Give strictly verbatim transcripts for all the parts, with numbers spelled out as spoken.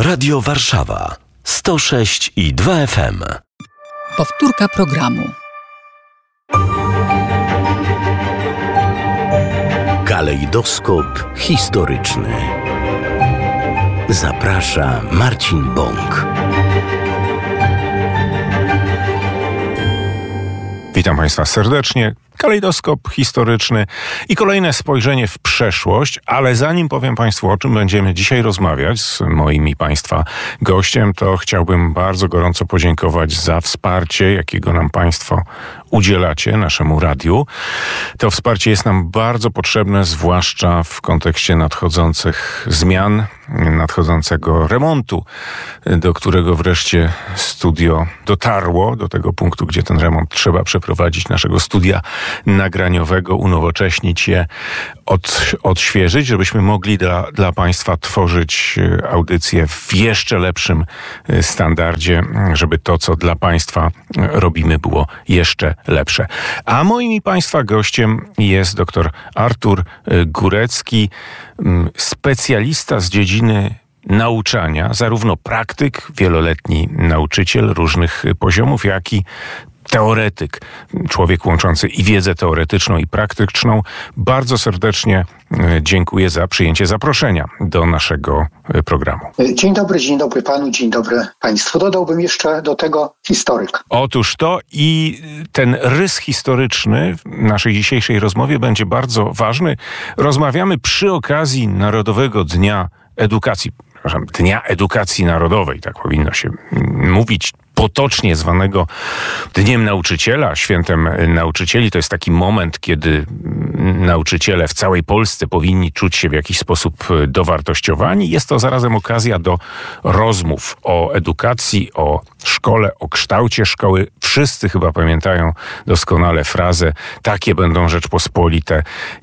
Radio Warszawa sto sześć i dwa F M. Powtórka programu. Kalejdoskop historyczny. Zaprasza Marcin Bąk. Witam Państwa serdecznie. Kalejdoskop historyczny i kolejne spojrzenie w przeszłość, ale zanim powiem Państwu, o czym będziemy dzisiaj rozmawiać z moim i Państwa gościem, to chciałbym bardzo gorąco podziękować za wsparcie, jakiego nam Państwo udzielacie naszemu radiu. To wsparcie jest nam bardzo potrzebne, zwłaszcza w kontekście nadchodzących zmian, nadchodzącego remontu, do którego wreszcie studio dotarło, do tego punktu, gdzie ten remont trzeba przeprowadzić, naszego studia nagraniowego, unowocześnić je, od, odświeżyć, żebyśmy mogli dla, dla Państwa tworzyć audycje w jeszcze lepszym standardzie, żeby to, co dla Państwa robimy, było jeszcze lepsze. A moim i Państwa gościem jest dr Artur Górecki, specjalista z dziedziny nauczania, zarówno praktyk, wieloletni nauczyciel różnych poziomów, jak i teoretyk, człowiek łączący i wiedzę teoretyczną, i praktyczną. Bardzo serdecznie dziękuję za przyjęcie zaproszenia do naszego programu. Dzień dobry, dzień dobry panu, dzień dobry państwu. Dodałbym jeszcze do tego historyk. Otóż to i ten rys historyczny w naszej dzisiejszej rozmowie będzie bardzo ważny. Rozmawiamy przy okazji Narodowego Dnia Edukacji, przepraszam, Dnia Edukacji Narodowej, tak powinno się mówić, potocznie zwanego Dniem Nauczyciela, Świętem Nauczycieli. To jest taki moment, kiedy nauczyciele w całej Polsce powinni czuć się w jakiś sposób dowartościowani. Jest to zarazem okazja do rozmów o edukacji, o szkole, o kształcie szkoły. Wszyscy chyba pamiętają doskonale frazę: takie będą Rzeczpospolite,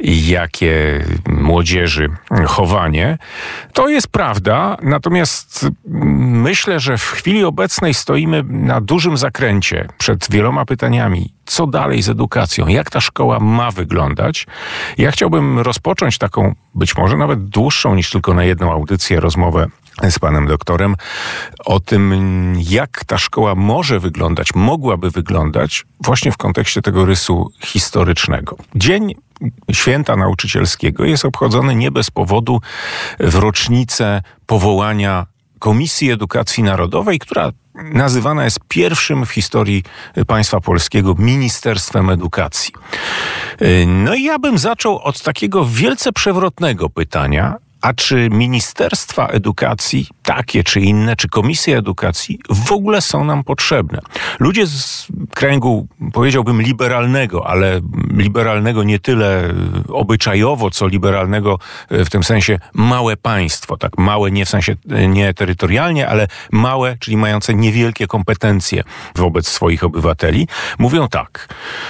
jakie młodzieży chowanie. To jest prawda, natomiast myślę, że w chwili obecnej stoimy na dużym zakręcie przed wieloma pytaniami. Co dalej z edukacją? Jak ta szkoła ma wyglądać? Ja chciałbym rozpocząć taką, być może nawet dłuższą niż tylko na jedną audycję, rozmowę z panem doktorem o tym, jak ta szkoła może wyglądać, mogłaby wyglądać właśnie w kontekście tego rysu historycznego. Dzień Święta Nauczycielskiego jest obchodzony nie bez powodu w rocznicę powołania Komisji Edukacji Narodowej, która nazywana jest pierwszym w historii państwa polskiego Ministerstwem Edukacji. No i ja bym zaczął od takiego wielce przewrotnego pytania: a czy Ministerstwa Edukacji, takie czy inne, czy Komisje Edukacji w ogóle są nam potrzebne? Ludzie z kręgu, powiedziałbym, liberalnego, ale liberalnego nie tyle obyczajowo, co liberalnego w tym sensie małe państwo. Tak, małe nie w sensie nie terytorialnie, ale małe, czyli mające niewielkie kompetencje wobec swoich obywateli, mówią tak: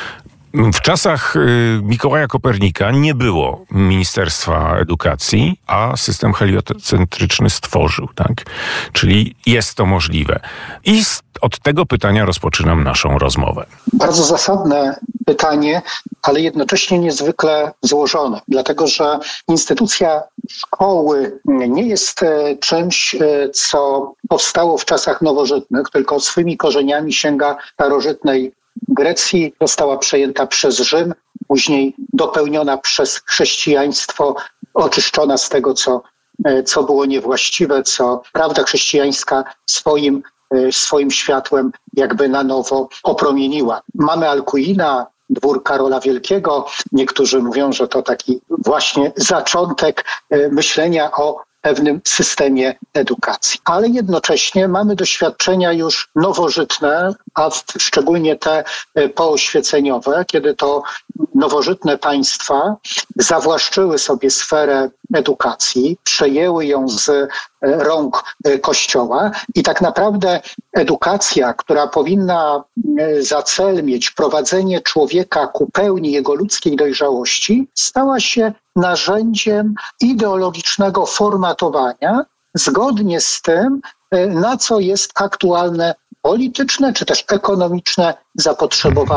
w czasach Mikołaja Kopernika nie było Ministerstwa Edukacji, a system heliocentryczny stworzył, tak? Czyli jest to możliwe. I od tego pytania rozpoczynam naszą rozmowę. Bardzo zasadne pytanie, ale jednocześnie niezwykle złożone, dlatego że instytucja szkoły nie jest czymś, co powstało w czasach nowożytnych, tylko swymi korzeniami sięga starożytnej Grecji, została przejęta przez Rzym, później dopełniona przez chrześcijaństwo, oczyszczona z tego, co, co było niewłaściwe, co prawda chrześcijańska swoim, swoim światłem jakby na nowo opromieniła. Mamy Alkuina, dwór Karola Wielkiego. Niektórzy mówią, że to taki właśnie zaczątek myślenia o pewnym systemie edukacji. Ale jednocześnie mamy doświadczenia już nowożytne, a szczególnie te pooświeceniowe, kiedy to nowożytne państwa zawłaszczyły sobie sferę edukacji, przejęły ją z rąk Kościoła i tak naprawdę edukacja, która powinna za cel mieć prowadzenie człowieka ku pełni jego ludzkiej dojrzałości, stała się narzędziem ideologicznego formatowania zgodnie z tym, na co jest aktualne polityczne czy też ekonomiczne zapotrzebowanie.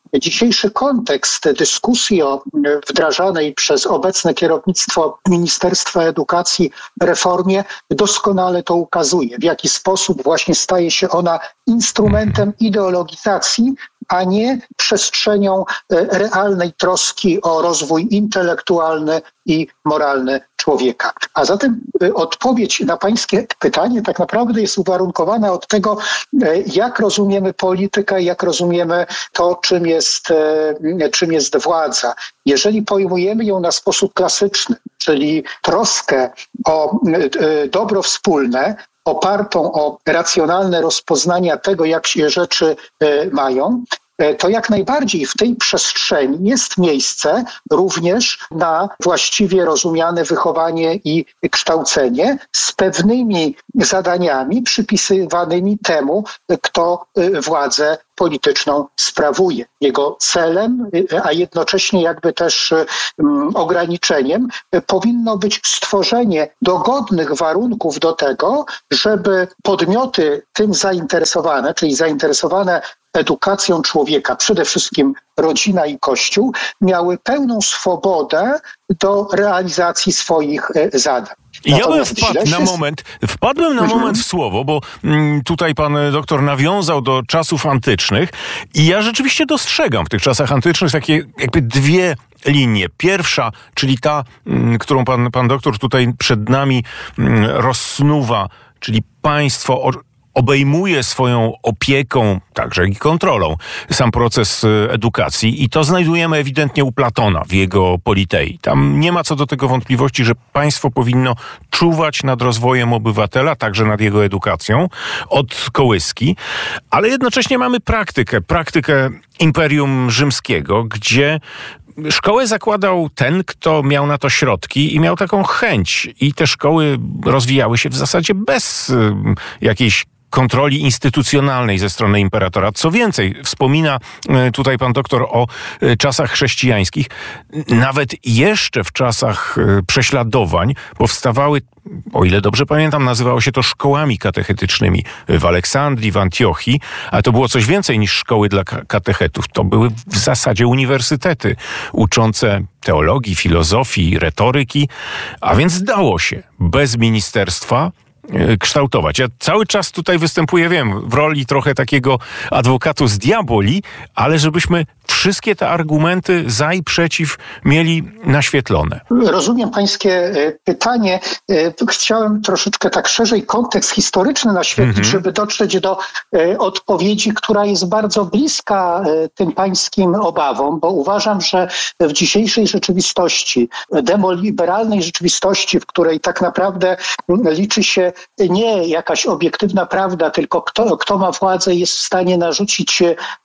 dzisiejszy kontekst dyskusji o wdrażanej przez obecne kierownictwo Ministerstwa Edukacji reformie doskonale to ukazuje, w jaki sposób właśnie staje się ona instrumentem ideologizacji, a nie przestrzenią realnej troski o rozwój intelektualny i moralny człowieka. A zatem odpowiedź na pańskie pytanie tak naprawdę jest uwarunkowana od tego, jak rozumiemy politykę, jak rozumiemy to, czym jest, czym jest władza. Jeżeli pojmujemy ją na sposób klasyczny, czyli troskę o dobro wspólne, opartą o racjonalne rozpoznania tego, jak się rzeczy mają, to jak najbardziej w tej przestrzeni jest miejsce również na właściwie rozumiane wychowanie i kształcenie z pewnymi zadaniami przypisywanymi temu, kto władzę polityczną sprawuje. Jego celem, a jednocześnie jakby też um, ograniczeniem powinno być stworzenie dogodnych warunków do tego, żeby podmioty tym zainteresowane, czyli zainteresowane edukacją człowieka, przede wszystkim rodzina i Kościół, miały pełną swobodę do realizacji swoich zadań. Ja bym wpadł na moment, wpadłem na mhm. moment w słowo, bo mm, tutaj pan doktor nawiązał do czasów antycznych i ja rzeczywiście dostrzegam w tych czasach antycznych takie jakby dwie linie. Pierwsza, czyli ta, mm, którą pan, pan doktor tutaj przed nami mm, rozsnuwa, czyli państwo o, obejmuje swoją opieką, także i kontrolą, sam proces edukacji i to znajdujemy ewidentnie u Platona w jego Politei. Tam nie ma co do tego wątpliwości, że państwo powinno czuwać nad rozwojem obywatela, także nad jego edukacją, od kołyski, ale jednocześnie mamy praktykę, praktykę Imperium Rzymskiego, gdzie szkołę zakładał ten, kto miał na to środki i miał taką chęć i te szkoły rozwijały się w zasadzie bez y, jakiejś kontroli instytucjonalnej ze strony imperatora. Co więcej, wspomina tutaj pan doktor o czasach chrześcijańskich. Nawet jeszcze w czasach prześladowań powstawały, o ile dobrze pamiętam, nazywało się to szkołami katechetycznymi w Aleksandrii, w Antiochii, ale to było coś więcej niż szkoły dla katechetów. To były w zasadzie uniwersytety uczące teologii, filozofii, retoryki, a więc dało się bez ministerstwa kształtować. Ja cały czas tutaj występuję, wiem, w roli trochę takiego advocatus diaboli, ale żebyśmy wszystkie te argumenty za i przeciw mieli naświetlone. Rozumiem pańskie pytanie. Chciałem troszeczkę tak szerzej kontekst historyczny naświetlić, mm-hmm. żeby dotrzeć do odpowiedzi, która jest bardzo bliska tym pańskim obawom, bo uważam, że w dzisiejszej rzeczywistości, demoliberalnej rzeczywistości, w której tak naprawdę liczy się nie jakaś obiektywna prawda, tylko kto, kto ma władzę, jest w stanie narzucić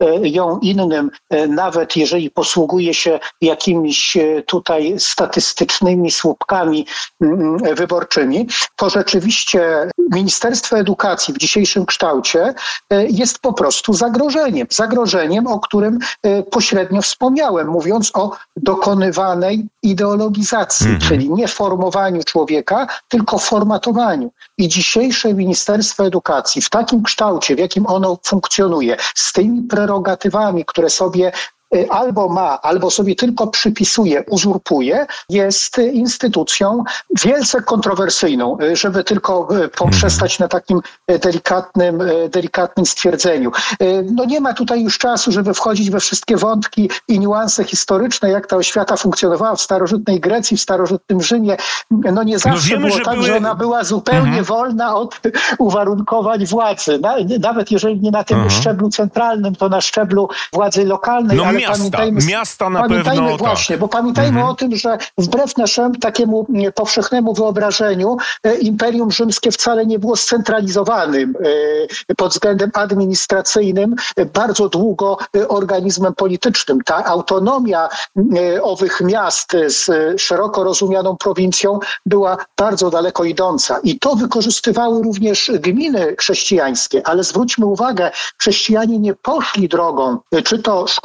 ją innym, nawet jeżeli posługuje się jakimiś tutaj statystycznymi słupkami wyborczymi, to rzeczywiście Ministerstwo Edukacji w dzisiejszym kształcie jest po prostu zagrożeniem. Zagrożeniem, o którym pośrednio wspomniałem, mówiąc o dokonywanej ideologizacji, mm-hmm. czyli nie formowaniu człowieka, tylko formatowaniu. I dzisiejsze Ministerstwo Edukacji w takim kształcie, w jakim ono funkcjonuje, z tymi prerogatywami, które sobie albo ma, albo sobie tylko przypisuje, uzurpuje, jest instytucją wielce kontrowersyjną, żeby tylko poprzestać na takim delikatnym, delikatnym stwierdzeniu. No nie ma tutaj już czasu, żeby wchodzić we wszystkie wątki i niuanse historyczne, jak ta oświata funkcjonowała w starożytnej Grecji, w starożytnym Rzymie. No nie zawsze no wiemy, było że tak, były... że ona była zupełnie mhm. wolna od uwarunkowań władzy. Nawet jeżeli nie na tym mhm. szczeblu centralnym, to na szczeblu władzy lokalnej, no, ale Miasta, pamiętajmy, miasta na pamiętajmy pewno właśnie, tak. bo pamiętajmy mhm. o tym, że wbrew naszemu takiemu powszechnemu wyobrażeniu Imperium Rzymskie wcale nie było scentralizowanym pod względem administracyjnym, bardzo długo organizmem politycznym. Ta autonomia owych miast z szeroko rozumianą prowincją była bardzo daleko idąca i to wykorzystywały również gminy chrześcijańskie, ale zwróćmy uwagę, chrześcijanie nie poszli drogą czy to szkół rabinalnych,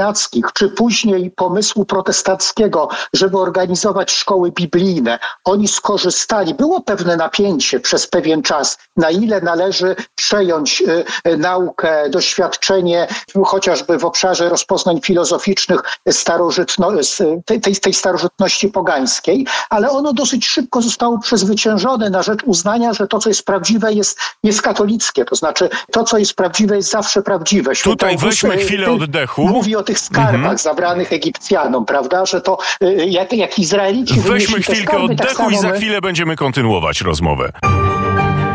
iluminackich, czy później pomysłu protestanckiego, żeby organizować szkoły biblijne. Oni skorzystali. Było pewne napięcie przez pewien czas, na ile należy przejąć y, naukę, doświadczenie, chociażby w obszarze rozpoznań filozoficznych starożytno, tej, tej starożytności pogańskiej, ale ono dosyć szybko zostało przezwyciężone na rzecz uznania, że to, co jest prawdziwe, jest, jest katolickie. To znaczy, to, co jest prawdziwe, jest zawsze prawdziwe. Święty Tutaj August, weźmy chwilę oddechu. Mówi o tych skarbach mhm. zabranych Egipcjanom, prawda, że to jak, jak Izraelici weźmy chwilkę skarby, oddechu tak i za my... chwilę będziemy kontynuować rozmowę.